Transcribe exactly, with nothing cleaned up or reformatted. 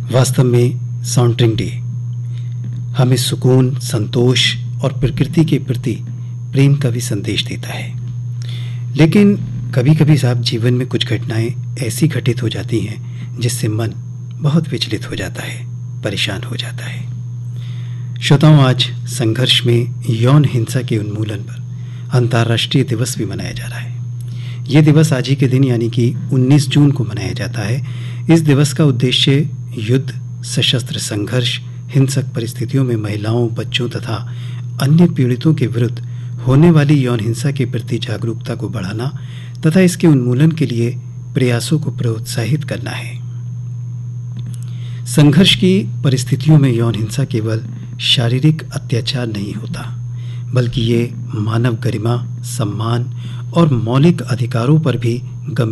वास्तव में सॉन्टरिंग डे हमें सुकून, संतोष और प्रकृति के प्रति प्रेम का भी संदेश देता है। लेकिन कभी कभी साहब जीवन में कुछ घटनाएं ऐसी घटित हो जाती हैं जिससे मन बहुत विचलित हो जाता है, परेशान हो जाता है। श्रोताओं, आज संघर्ष में यौन हिंसा के उन्मूलन पर अंतर्राष्ट्रीय दिवस भी मनाया जा रहा है। ये दिवस आज ही के दिन यानी कि उन्नीस जून को मनाया जाता है। इस दिवस का उद्देश्य युद्ध, सशस्त्र संघर्ष, हिंसक परिस्थितियों में महिलाओं, बच्चों तथा अन्य पीड़ितों के विरुद्ध होने वाली यौन हिंसा के प्रति जागरूकता को बढ़ाना तथा इसके उन्मूलन के लिए प्रयासों को प्रोत्साहित करना है। संघर्ष की परिस्थितियों में यौन हिंसा केवल शारीरिक अत्याचार नहीं होता, बल्कि ये मानव गरिमा, सम्मान और मौलिक अधिकारों पर भी गंभीर